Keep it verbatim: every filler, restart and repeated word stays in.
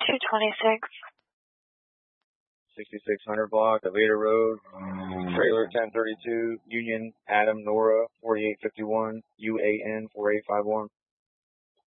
two twenty-six. sixty-six hundred block, Aveda Road, trailer ten thirty-two, Union, Adam, Nora, forty-eight fifty-one, U A N four eight five one.